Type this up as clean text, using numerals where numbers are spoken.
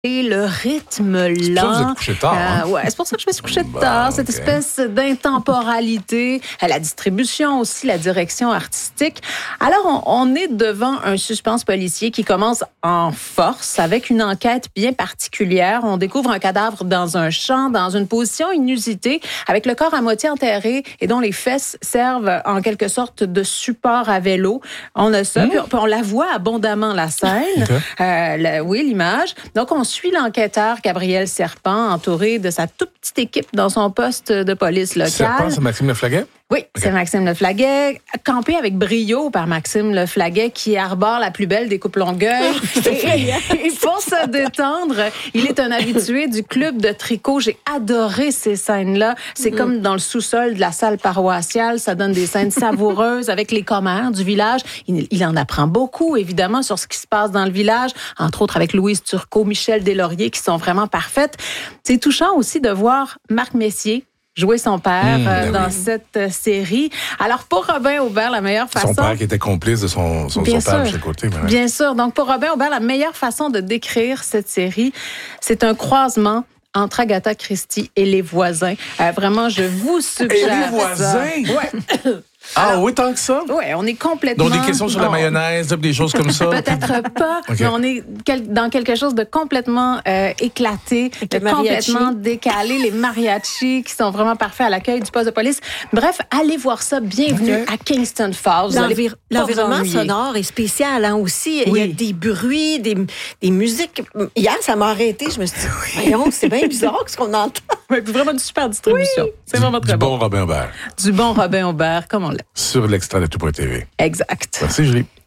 Et le rythme C'est pour ça que vous lent. êtes couché tard. Hein? Ouais, c'est pour ça que je me suis couchée tard. Cette espèce d'intemporalité, la distribution aussi, la direction artistique. Alors, on est devant un suspense policier qui commence en force avec une enquête bien particulière. On découvre un cadavre dans un champ, dans une position inusitée, avec le corps à moitié enterré et dont les fesses servent en quelque sorte de support à vélo. On a ça, puis on la voit abondamment, la scène. Okay. Oui, l'image. Donc, on suit l'enquêteur Gabriel Serpent, entouré de sa toute petite équipe dans son poste de police locale. Serpent, c'est Maxime Leflaguet? Oui, c'est Maxime Leflaguet, campé avec brio par Maxime Leflaguet, qui arbore la plus belle des coupes Longueuil. Et pour se détendre, il est un habitué du club de tricot. J'ai adoré ces scènes-là. C'est comme dans le sous-sol de la salle paroissiale. Ça donne des scènes savoureuses avec les commères du village. Il en apprend beaucoup, évidemment, sur ce qui se passe dans le village, entre autres avec Louise Turcot, Michel Deslauriers, qui sont vraiment parfaites. C'est touchant aussi de voir Marc Messier jouer son père dans cette série. Alors, pour Robin Aubert, la meilleure façon... Son père qui était complice de son père de chaque côté. Mais ouais. Bien sûr. Donc, pour Robin Aubert, la meilleure façon de décrire cette série, c'est un croisement entre Agatha Christie et Les Voisins. Vraiment, je vous suggère Et Les Voisins? Ouais. Ah oui, tant que ça? Oui, on est complètement... Donc, des questions sur la mayonnaise, des choses comme ça? Peut-être pas, Okay. mais on est dans quelque chose de complètement éclaté, de complètement décalé. Les mariachis qui sont vraiment parfaits à l'accueil du poste de police. Bref, allez voir ça. Bienvenue à Kingston Falls. L'environnement sonore est spécial aussi. Oui. Il y a des bruits, des musiques. Hier, ça m'a arrêté. Je me suis dit, voyons, c'est bien bizarre ce qu'on entend. Oui, vraiment une super distribution. C'est vraiment très bon. Du bon Robin Aubert. Du bon Robin Aubert, comme on l'a. Sur l'extra de tout.tv. Exact. Merci, Julie.